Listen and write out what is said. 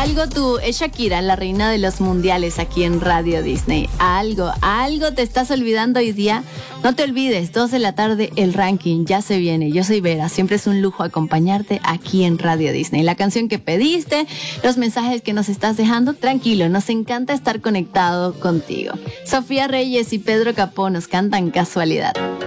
Es Shakira, la reina de los mundiales aquí en Radio Disney. Algo te estás olvidando hoy día. No te olvides, 2 de la tarde, el ranking ya se viene. Yo soy Vera, siempre es un lujo acompañarte aquí en Radio Disney. La canción que pediste, los mensajes que nos estás dejando, tranquilo, nos encanta estar conectado contigo. Sofía Reyes y Pedro Capó nos cantan Casualidad.